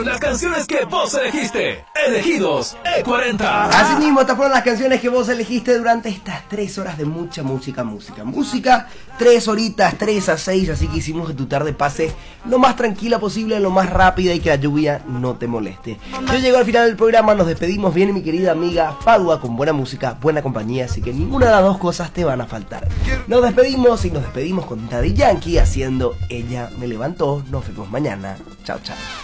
Las canciones que vos elegiste. Elegidos E40. Así mismo, estas fueron las canciones que vos elegiste durante estas 3 horas de mucha música. 3 horitas, 3 a 6, así que hicimos que tu tarde pase lo más tranquila posible, lo más rápida y que la lluvia no te moleste. Yo llego al final del programa, nos despedimos. Viene mi querida amiga Fadua con buena música, buena compañía, así que ninguna de las dos cosas te van a faltar. Nos despedimos y nos despedimos con Daddy Yankee haciendo Ella me levantó. Nos vemos mañana. Chao, chao.